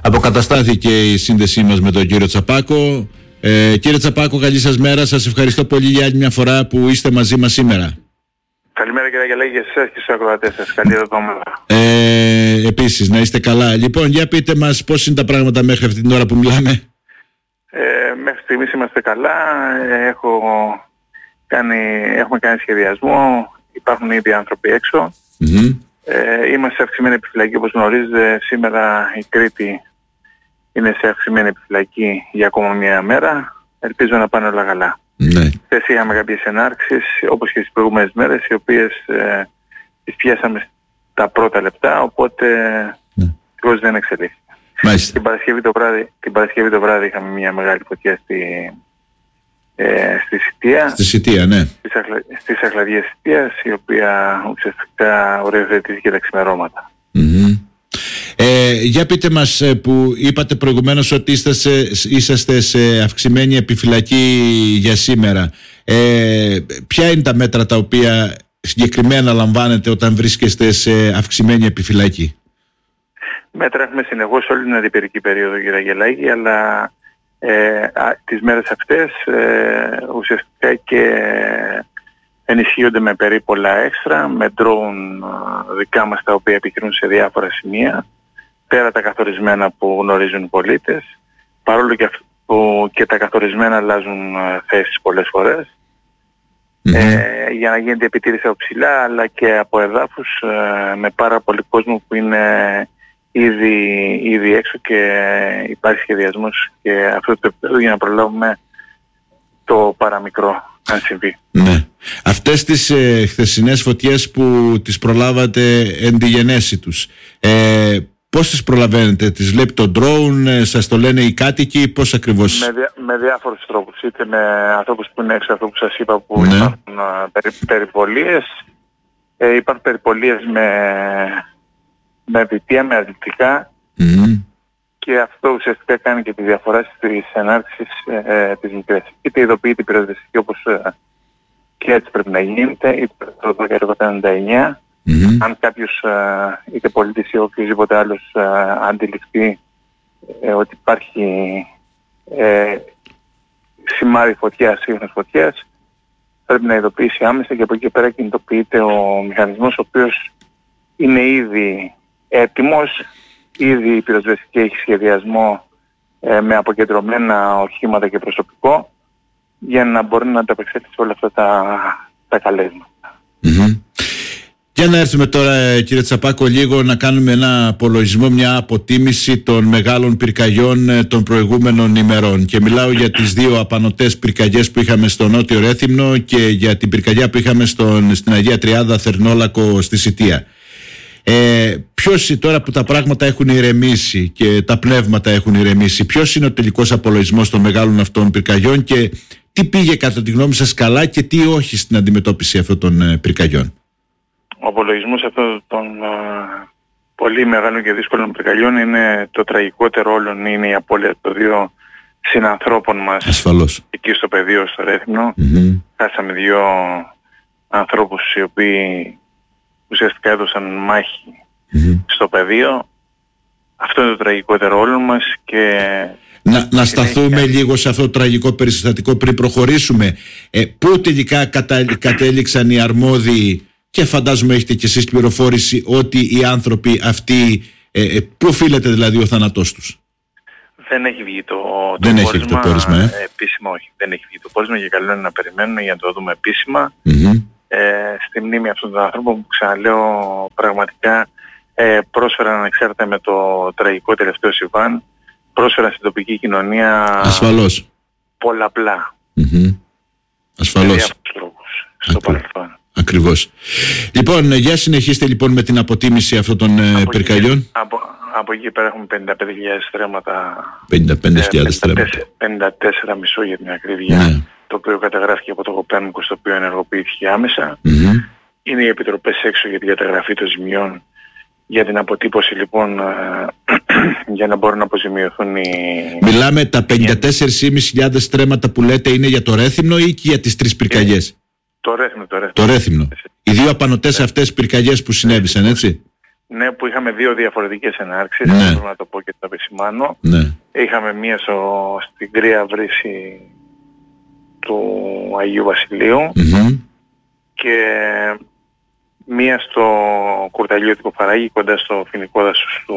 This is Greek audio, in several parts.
Αποκαταστάθηκε η σύνδεσή μας με τον κύριο Τσαπάκο. Κύριε Τσαπάκο, καλή σας μέρα. Σας ευχαριστώ πολύ για άλλη μια φορά που είστε μαζί μας σήμερα. Καλημέρα κύριε Αγγελάκη, για εσάς και στους ακροατές σας. Καλή εβδομάδα. Επίσης, να είστε καλά. Λοιπόν, για πείτε μας πώς είναι τα πράγματα μέχρι αυτή την ώρα που μιλάμε. Μέχρι στιγμής είμαστε καλά. Έχουμε κάνει σχεδιασμό. Υπάρχουν ήδη άνθρωποι έξω. Είμαστε σε αυξημένη επιφυλακή, όπως γνωρίζετε. Σήμερα η Κρήτη είναι σε αυξημένη επιφυλακή για ακόμα μια μέρα. Ελπίζω να πάνε όλα καλά. Ναι. Χθες είχαμε κάποιες ενάρξεις, όπως και στις προηγούμενες μέρες, οι οποίες τις πιάσαμε τα πρώτα λεπτά, οπότε δυστυχώς δεν εξελίχθηκε. Μάλιστα. Την Παρασκευή το βράδυ είχαμε μια μεγάλη φωτιά στη Σιτία. Στη Σιτία, ναι. Στις Αχλαδιές Σιτίας, η οποία ουσιαστικά οριοθετήθηκε τα ξημερώματα. Για πείτε μας, που είπατε προηγουμένως ότι είσαστε σε αυξημένη επιφυλακή για σήμερα. Ποια είναι τα μέτρα τα οποία συγκεκριμένα λαμβάνετε όταν βρίσκεστε σε αυξημένη επιφυλακή? Μέτρα έχουμε συνεχώς όλη την αντιπυρική περίοδο, κύριε Αγγελάκη, αλλά τις μέρες αυτές ουσιαστικά και ενισχύονται με περίπολα έξτρα, με ντρόουν δικά μας τα οποία επιχειρούν σε διάφορα σημεία, πέρα τα καθορισμένα που γνωρίζουν οι πολίτες, παρόλο που και τα καθορισμένα αλλάζουν θέσεις πολλές φορές, για να γίνεται επιτήρηση από ψηλά αλλά και από εδάφους, με πάρα πολύ κόσμο που είναι ήδη έξω και υπάρχει σχεδιασμός και αυτό το επίπεδο για να προλάβουμε το παραμικρό αν συμβεί. Ναι. Αυτές τις χθεσινές φωτιές που τις προλάβατε εν τη γενέση τους, πώς τις προλαβαίνετε? Τις βλέπει το drone, σας το λένε οι κάτοικοι, πώς ακριβώς? Με διάφορους τρόπους, είτε με ανθρώπους που είναι έξω, αυτό που σας είπα, που υπάρχουν περιπολίες. Υπάρχουν περιπολίες με βιτία, με αρνητικά, και αυτό ουσιαστικά κάνει και τη διαφορά στις ενάρξεις της μικρές. Είτε ειδοποιείται η πυροσβεστική, όπως και έτσι πρέπει να γίνεται, είτε το 199. Αν κάποιος είτε πολίτης ή οποιοδήποτε άλλος αντιληφθεί ότι υπάρχει σημάδι φωτιάς, σύγχρονης φωτιάς, πρέπει να ειδοποιήσει άμεσα, και από εκεί και πέρα κινητοποιείται ο μηχανισμός, ο οποίος είναι ήδη έτοιμος. Ήδη η πυροσβεστική έχει σχεδιασμό με αποκεντρωμένα οχήματα και προσωπικό για να μπορεί να ανταπεξέλθει σε όλα αυτά τα καλέσματα. Για να έρθουμε τώρα, κύριε Τσαπάκο, λίγο να κάνουμε ένα απολογισμό, μια αποτίμηση των μεγάλων πυρκαγιών των προηγούμενων ημερών. Και μιλάω για τις δύο απανωτές πυρκαγιές που είχαμε στο Νότιο Ρέθυμνο και για την πυρκαγιά που είχαμε στην Αγία Τριάδα Θερνόλακο στη Σιτία. Ποιος, τώρα που τα πράγματα έχουν ηρεμήσει και τα πνεύματα έχουν ηρεμήσει, ποιος είναι ο τελικός απολογισμός των μεγάλων αυτών πυρκαγιών και τι πήγε κατά τη γνώμη σας καλά και τι όχι στην αντιμετώπιση αυτών των πυρκαγιών? Ο απολογισμός αυτών των πολύ μεγάλων και δύσκολων πυρκαγιών είναι το τραγικότερο όλων, είναι η απώλεια των δύο συνανθρώπων μας. Ασφαλώς. Εκεί στο πεδίο, στο Ρέθυμνο. Χάσαμε δύο ανθρώπους οι οποίοι ουσιαστικά έδωσαν μάχη στο πεδίο. Αυτό είναι το τραγικότερο όλων μας. Και να σταθούμε λίγο σε αυτό το τραγικό περιστατικό πριν προχωρήσουμε. Πού τελικά κατέληξαν οι αρμόδιοι, και φαντάζομαι έχετε κι εσείς πληροφόρηση ότι οι άνθρωποι αυτοί, πού οφείλεται δηλαδή ο θάνατός τους? Δεν έχει βγει το πόρισμα. Επίσημα όχι. Δεν έχει βγει το πόρισμα, και καλό είναι να περιμένουμε για να το δούμε επίσημα. Στη μνήμη αυτών των ανθρώπων που, ξαναλέω, πραγματικά πρόσφεραν, ανεξάρτητα με το τραγικό τελευταίο συμβάν, πρόσφεραν στην τοπική κοινωνία ασφαλώς πολλαπλά. Ασφαλώς. Με διάφορους τρόπους στο παρελθόν. Ακριβώς. Λοιπόν, για συνεχίστε λοιπόν με την αποτίμηση αυτών των πυρκαγιών. Από εκεί πέρα έχουμε 55.000 στρέμματα. 55.000 στρέμματα. 54,5 για την ακρίβεια, το οποίο καταγράφηκε από το Κοπέρνικος, το οποίο ενεργοποιήθηκε άμεσα. Είναι οι επιτροπές έξω για την καταγραφή των ζημιών, για την αποτύπωση λοιπόν, για να μπορούν να αποζημιωθούν οι... Μιλάμε τα 54.500 στρέμματα που λέτε είναι για το Ρέθυμνο ή και για τις τρεις πυρκαγιές? Το Ρέθυμνο. Οι δύο απανωτές αυτές πυρκαγιές που συνέβησαν, έτσι? Ναι, που είχαμε δύο διαφορετικές ενάρξεις, Ναι. θέλω να το πω και το επισημάνω. Ναι. Είχαμε μία στην Κρύα Βρύση του Αγίου Βασιλείου και μία στο Κουρταλιώτικο Παράγι, κοντά στο φοινικό δάσος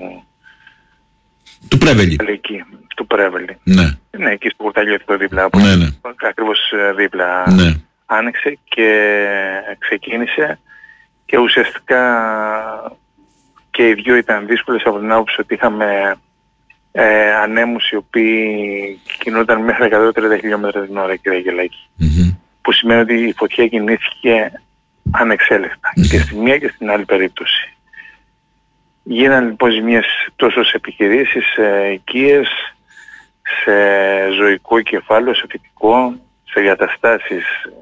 του Πρέβελη. Εκεί, του Πρέβελη. Ναι. Ναι, εκεί στο Κουρταλιώτικο δίπλα, Ναι, ναι. ακριβώς δίπλα. Ναι. Άνοιξε και ξεκίνησε και ουσιαστικά και οι δυο ήταν δύσκολες από την άποψη ότι είχαμε ανέμους οι οποίοι κινούνταν μέχρι 130 χιλιόμετρα την ώρα, κύριε Αγγελάκη. Που σημαίνει ότι η φωτιά κινήθηκε ανεξέλεκτα και στη μία και στην άλλη περίπτωση. Γίνανε λοιπόν ζημίες τόσο σε επιχειρήσεις, σε οικίες, σε ζωικό κεφάλαιο, σε φυτικό, σε εγκαταστάσεις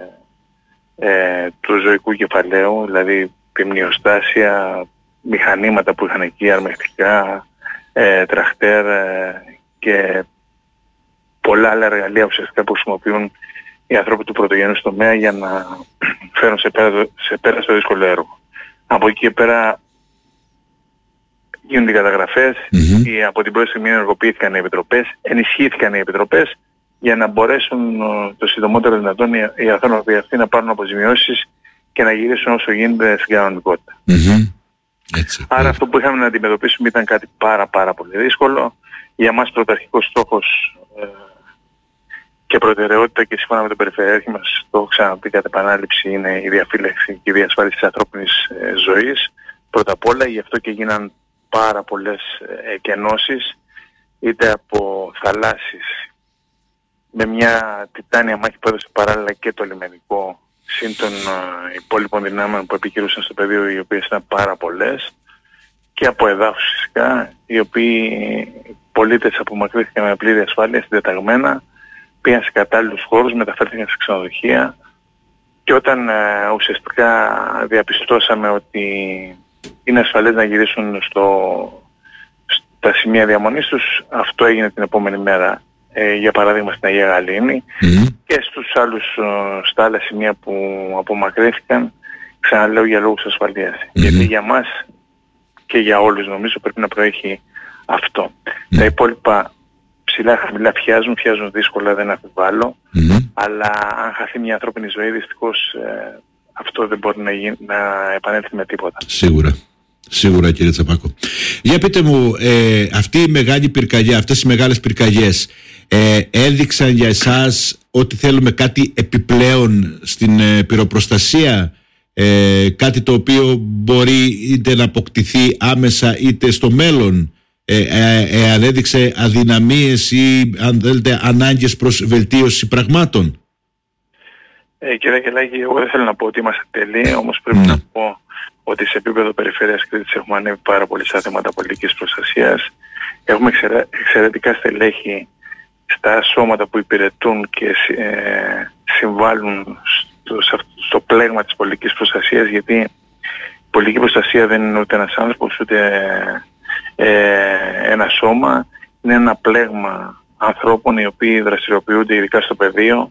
του ζωικού κεφαλαίου, δηλαδή πυμνιοστάσια, μηχανήματα που είχαν εκεί, αρμεκτικά, τραχτέρ και πολλά άλλα εργαλεία ουσιαστικά που χρησιμοποιούν οι άνθρωποι του πρωτογενούς τομέα για να φέρουν σε πέρα στο δύσκολο έργο. Από εκεί και πέρα γίνονται οι καταγραφές, από την πρώτη στιγμή ενεργοποιήθηκαν οι επιτροπές, ενισχύθηκαν οι επιτροπές για να μπορέσουν το συντομότερο δυνατόν οι άνθρωποι αυτοί να πάρουν αποζημιώσεις και να γυρίσουν όσο γίνεται στην κανονικότητα. Έτσι. Άρα αυτό που είχαμε να αντιμετωπίσουμε ήταν κάτι πάρα πολύ δύσκολο. Για μας πρωταρχικός στόχος και προτεραιότητα και σύμφωνα με τον Περιφερειάρχη μας, το έχω ξαναπεί κατά επανάληψη, είναι η διαφύλαξη και η διασφάλιση της ανθρώπινης ζωής. Πρώτα απ' όλα, γι' αυτό και γίναν πάρα πολλές εκενώσεις, είτε από θαλάσσης, με μια τιτάνια μάχη που έδωσε παράλληλα και το λιμενικό, συν των υπόλοιπων δυνάμεων που επιχειρούσαν στο πεδίο, οι οποίες ήταν πάρα πολλές, και από εδάφους φυσικά, οι οποίοι πολίτες απομακρύνθηκαν με πλήρη ασφάλεια, συντεταγμένα, πήγαν σε κατάλληλους χώρους, μεταφέρθηκαν σε ξενοδοχεία και όταν ουσιαστικά διαπιστώσαμε ότι είναι ασφαλές να γυρίσουν στα σημεία διαμονής τους, αυτό έγινε την επόμενη μέρα. Για παράδειγμα στην Αγία Γαλήνη και στα άλλα σημεία που απομακρύνθηκαν, ξαναλέω, για λόγους ασφαλείας. Γιατί για μας και για όλους νομίζω πρέπει να προέχει αυτό. Τα υπόλοιπα ψηλά χαμηλά φιάζουν δύσκολα, δεν αμφιβάλλω, αλλά αν χαθεί μια ανθρώπινη ζωή δυστυχώς αυτό δεν μπορεί να επανέλθει με τίποτα. Σίγουρα κύριε Τσαπάκο. Για πείτε μου, αυτή η μεγάλη πυρκαγιά, αυτές οι μεγάλες πυρκαγιές έδειξαν για εσάς ότι θέλουμε κάτι επιπλέον στην πυροπροστασία, κάτι το οποίο μπορεί είτε να αποκτηθεί άμεσα είτε στο μέλλον, αν έδειξε αδυναμίες ή αν θέλετε ανάγκες προς βελτίωση πραγμάτων? Κύριε Αγγελάκη, εγώ δεν θέλω να πω ότι είμαστε τελείοι, όμως πρέπει να πω ότι σε επίπεδο Περιφέρειας Κρήτης έχουμε ανέβει πάρα πολύ στα θέματα πολιτικής προστασίας. Έχουμε εξαιρετικά στελέχη στα σώματα που υπηρετούν και συμβάλλουν στο πλέγμα της πολιτικής προστασίας, γιατί η πολιτική προστασία δεν είναι ούτε ένας άνθρωπος ούτε ένα σώμα, είναι ένα πλέγμα ανθρώπων οι οποίοι δραστηριοποιούνται ειδικά στο πεδίο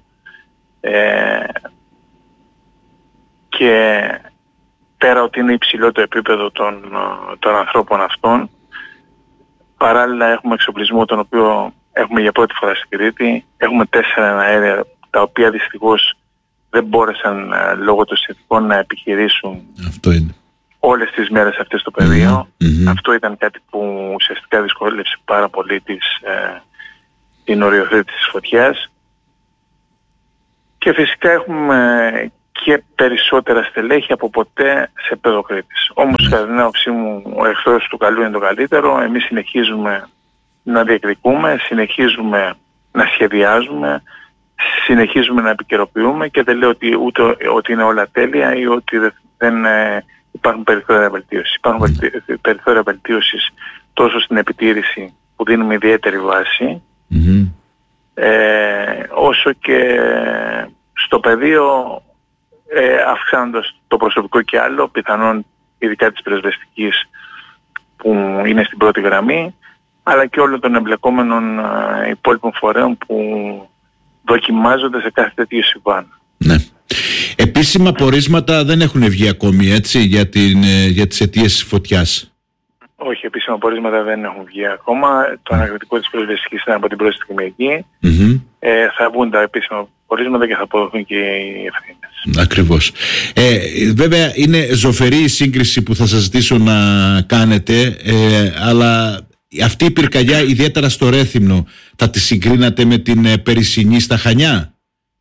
και πέρα ότι είναι υψηλό το επίπεδο των ανθρώπων αυτών, παράλληλα έχουμε εξοπλισμό τον οποίο έχουμε για πρώτη φορά στην Κρήτη. Έχουμε 4 αέρια τα οποία δυστυχώς δεν μπόρεσαν λόγω των συνθηκών να επιχειρήσουν όλες τις μέρες αυτές στο πεδίο. Αυτό ήταν κάτι που ουσιαστικά δυσκόλεψε πάρα πολύ την οριοθέτηση της φωτιάς. Και φυσικά έχουμε και περισσότερα στελέχη από ποτέ σε επίπεδο Κρήτης. Όμως κατά την άποψή μου ο εχθρός του καλού είναι το καλύτερο. Εμείς συνεχίζουμε να διεκδικούμε, συνεχίζουμε να σχεδιάζουμε, συνεχίζουμε να επικαιροποιούμε και δεν λέω ότι είναι όλα τέλεια ή ότι δεν υπάρχουν περιθώρια βελτίωσης. Υπάρχουν περιθώρια βελτίωσης τόσο στην επιτήρηση που δίνουμε ιδιαίτερη βάση, όσο και στο πεδίο, αυξάνοντας το προσωπικό και άλλο, πιθανόν ειδικά της πυροσβεστικής που είναι στην πρώτη γραμμή, αλλά και όλων των εμπλεκόμενων υπόλοιπων φορέων που δοκιμάζονται σε κάθε τέτοιο συμβάν. Ναι. Επίσημα πορίσματα δεν έχουν βγει ακόμη, έτσι, για τις αιτίες της φωτιάς. Όχι, επίσημα πορίσματα δεν έχουν βγει ακόμα. Το ανακριτικό της πυροσβεστικής ήταν από την πρώτη στιγμή εκεί. Θα βγουν τα επίσημα πορίσματα και θα αποδοθούν και οι ευθύνες. Ακριβώς. Βέβαια είναι ζωφερή η σύγκριση που θα σας ζητήσω να κάνετε, αλλά αυτή η πυρκαγιά, ιδιαίτερα στο Ρέθυμνο, θα τη συγκρίνατε με την περσινή στα Χανιά?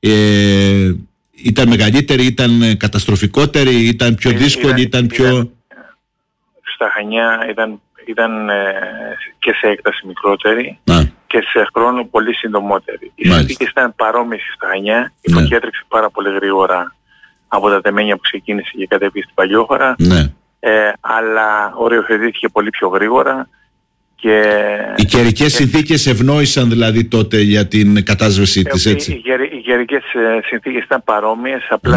Ήταν μεγαλύτερη, ήταν καταστροφικότερη, ήταν πιο δύσκολη, ήταν πιο... Στα Χανιά ήταν και σε έκταση μικρότερη και σε χρόνο πολύ συντομότερη. Οι συνθήκες ήταν παρόμοιες στα Χανιά. Η φωτιά έτρεξε πάρα πολύ γρήγορα από τα τεμένια που ξεκίνησε και κατέβηκε στην Παλιόχώρα, αλλά οριοθετήθηκε πολύ πιο γρήγορα. Οι καιρικές συνθήκες ευνόησαν δηλαδή τότε για την κατάσβεσή της, έτσι? Οι καιρικές συνθήκες ήταν παρόμοιες, απλά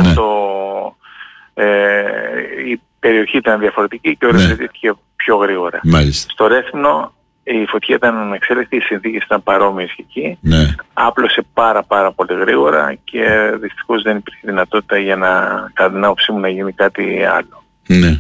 η περιοχή ήταν διαφορετική και οριοθετήθηκε πιο γρήγορα. Μάλιστα. Στο Ρέθυμνο η φωτιά ήταν ανεξέλεκτη, οι συνθήκες ήταν παρόμοιες και εκεί. Άπλωσε πάρα πολύ γρήγορα και δυστυχώς δεν υπήρχε δυνατότητα για κατά την άποψή μου να γίνει κάτι άλλο. Ναι.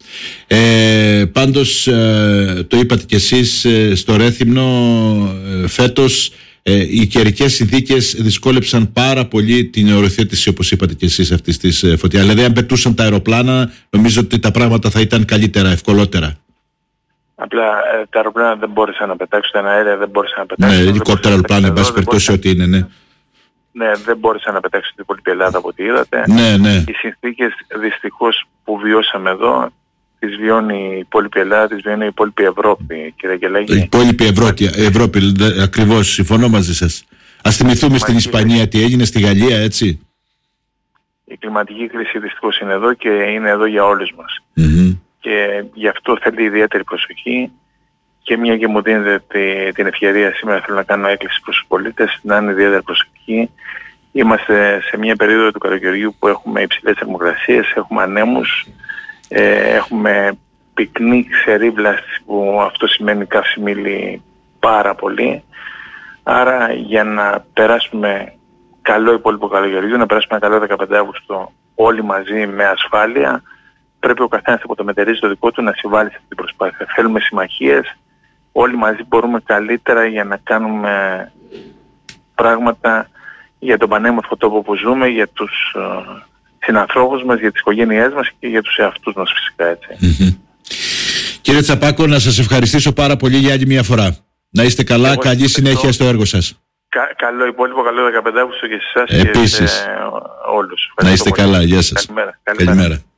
Πάντως το είπατε κι εσείς, στο Ρέθυμνο φέτος οι καιρικές συνθήκες δυσκόλεψαν πάρα πολύ την οριοθέτηση, όπως είπατε κι εσείς, αυτής της φωτιάς. Δηλαδή αν πετούσαν τα αεροπλάνα, νομίζω ότι τα πράγματα θα ήταν καλύτερα, ευκολότερα. Απλά τα αεροπλάνα δεν μπόρεσαν να πετάξουν, τα αέρια δεν μπόρεσαν να πετάξουν. Ναι, ελικόπτερα αεροπλάνα, εν πάση περιπτώσει ό,τι είναι, ναι. Ναι, δεν μπόρεσαν να πετάξουν την υπόλοιπη Ελλάδα από ό,τι είδατε. Ναι. Οι συνθήκες δυστυχώς που βιώσαμε εδώ, τις βιώνει η υπόλοιπη Ελλάδα, τις βιώνει η υπόλοιπη Ευρώπη, κύριε Αγγελάκη. Η υπόλοιπη Ευρώπη, ακριβώς, συμφωνώ μαζί σας. Ας θυμηθούμε στην Ισπανία τι έγινε, στη Γαλλία, έτσι. Η κλιματική κρίση δυστυχώς είναι εδώ και είναι εδώ για όλους μας. Και γι' αυτό θέλει ιδιαίτερη προσοχή, και μια και μου δίνετε την ευκαιρία σήμερα, θέλω να κάνω έκκληση προς τους πολίτες να είναι ιδιαίτερα προσεκτικοί. Είμαστε σε μια περίοδο του καλοκαιριού που έχουμε υψηλές θερμοκρασίες, έχουμε ανέμους, έχουμε πυκνή ξερή βλάστηση, που αυτό σημαίνει καύση ύλη πάρα πολύ. Άρα για να περάσουμε καλό υπόλοιπο καλοκαιριού, να περάσουμε ένα καλό 15 Αύγουστο όλοι μαζί με ασφάλεια, πρέπει ο καθένας από το μετερίζει το δικό του να συμβάλλει σε αυτή την προσπάθεια. Θέλουμε συμμαχίες, όλοι μαζί μπορούμε καλύτερα για να κάνουμε πράγματα για τον πανέμορφο τόπο που ζούμε, για τους συνανθρώπους μας, για τις οικογένειές μας και για τους εαυτούς μας φυσικά, έτσι. Κύριε Τσαπάκο, να σας ευχαριστήσω πάρα πολύ για άλλη μια φορά. Να είστε καλά, καλή συνέχεια στο έργο σας. Καλό υπόλοιπο, καλό 15 Αύγουστο και σε εσάς και σε όλους. Να είστε καλά, γεια σας. Καλημέρα.